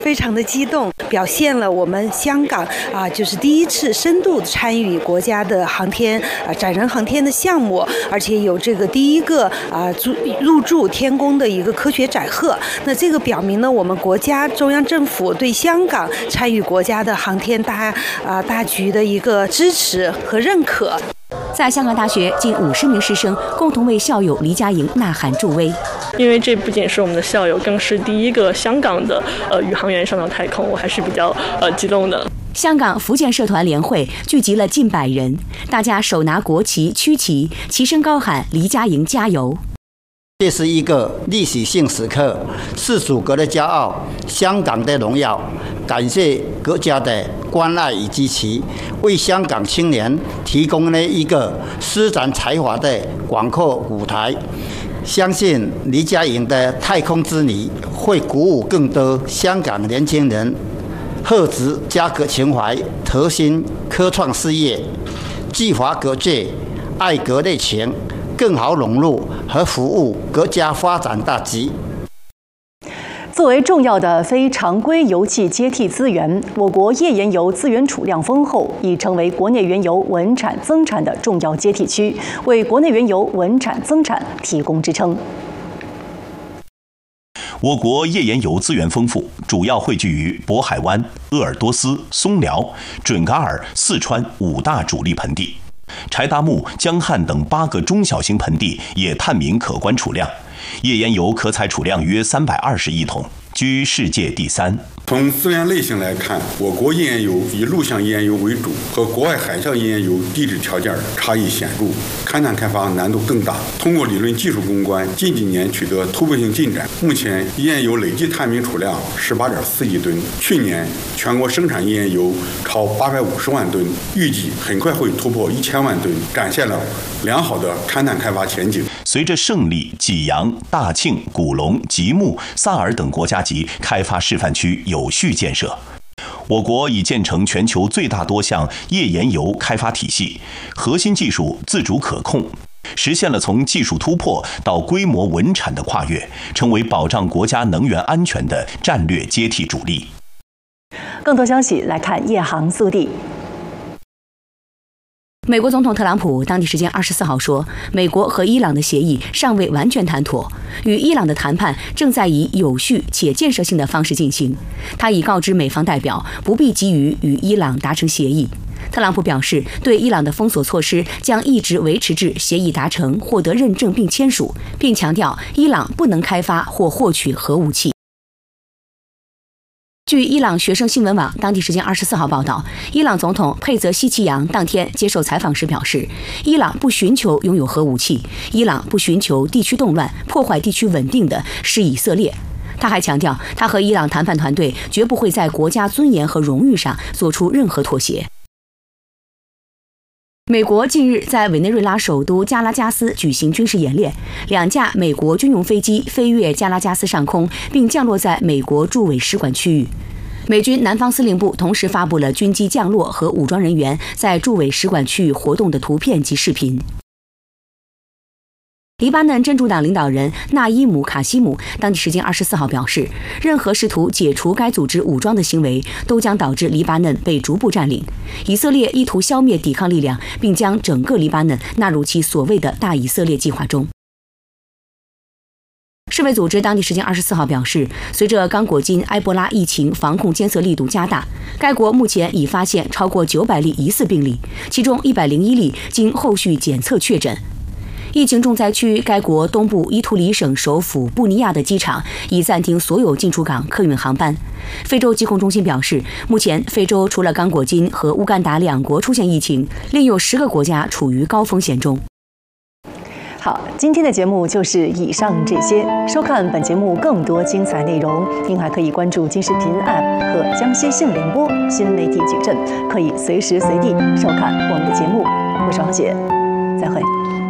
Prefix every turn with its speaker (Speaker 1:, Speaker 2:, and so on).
Speaker 1: 非常的激动，表现了我们香港就是第一次深度参与国家的航天载人航天的项目，而且有这个第一个入驻天宫的一个科学载荷。那这个表明呢，我们国家中央政府对香港参与国家的航天大局的一个支持和认可。
Speaker 2: 在香港大学，近50名师生共同为校友黎佳莹呐喊助威。
Speaker 3: 因为这不仅是我们的校友，更是第一个香港的宇航员上到太空，我还是比较激动的。
Speaker 2: 香港福建社团联会聚集了近100人，大家手拿国旗、区旗，齐声高喊“黎佳莹加油”。
Speaker 4: 这是一个历史性时刻，是祖国的骄傲，香港的荣耀。感谢国家的关爱与支持，为香港青年提供了一个施展才华的广阔舞台。相信黎佳莹的太空之旅会鼓舞更多香港年轻人厚植家国情怀，投身科创事业，激发国际爱国热情，更好融入和服务国家发展大局。
Speaker 5: 作为重要的非常规油气接替资源，我国页岩油资源储量丰厚，已成为国内原油稳产增产的重要接替区，为国内原油稳产增产提供支撑。
Speaker 6: 我国页岩油资源丰富，主要汇聚于渤海湾、鄂尔多斯、松辽、准噶尔、四川5大主力盆地，柴达木、江汉等8个中小型盆地也探明可观储量。页岩油可采储量约320亿桶，居世界第3。
Speaker 7: 从资源类型来看，我国页岩油以陆相页岩油为主，和国外海象页岩油地质条件差异显著，勘探开发难度更大。通过理论技术攻关，近几年取得突破性进展。目前页岩油累计探明储量18.4亿吨，去年全国生产页岩油超850万吨，预计很快会突破1000万吨，展现了良好的勘探开发前景。
Speaker 6: 随着胜利、济阳、大庆、古龙、吉木、萨尔等国家级开发示范区有序建设，我国已建成全球最大多项页岩油开发体系，核心技术自主可控，实现了从技术突破到规模稳产的跨越，成为保障国家能源安全的战略接替主力。
Speaker 5: 更多消息来看夜航速递。
Speaker 2: 美国总统特朗普当地时间24号说，美国和伊朗的协议尚未完全谈妥，与伊朗的谈判正在以有序且建设性的方式进行。他已告知美方代表不必急于与伊朗达成协议。特朗普表示，对伊朗的封锁措施将一直维持至协议达成、获得认证并签署，并强调伊朗不能开发或获取核武器。据伊朗学生新闻网当地时间24号报道，伊朗总统佩泽希奇扬当天接受采访时表示，伊朗不寻求拥有核武器，伊朗不寻求地区动乱、破坏地区稳定的是以色列。他还强调，他和伊朗谈判团队绝不会在国家尊严和荣誉上做出任何妥协。美国近日在委内瑞拉首都加拉加斯举行军事演练，2架美国军用飞机飞越加拉加斯上空，并降落在美国驻委使馆区域。美军南方司令部同时发布了军机降落和武装人员在驻委使馆区域活动的图片及视频。黎巴嫩真主党领导人纳伊姆·卡西姆当地时间24号表示，任何试图解除该组织武装的行为都将导致黎巴嫩被逐步占领。以色列意图消灭抵抗力量，并将整个黎巴嫩纳入其所谓的大以色列计划中。世卫组织当地时间24号表示，随着刚果金埃博拉疫情防控监测力度加大，该国目前已发现超过900例疑似病例，其中101例经后续检测确诊。疫情重灾区该国东部伊图里省首府布尼亚的机场已暂停所有进出港客运航班。非洲疾控中心表示，目前非洲除了刚果金和乌干达2国出现疫情，另有10个国家处于高风险中。
Speaker 5: 好，今天的节目就是以上这些。收看本节目更多精彩内容，您还可以关注金视频 App 和江西新闻联播新媒体矩阵，可以随时随地收看我们的节目。我是王姐，再会。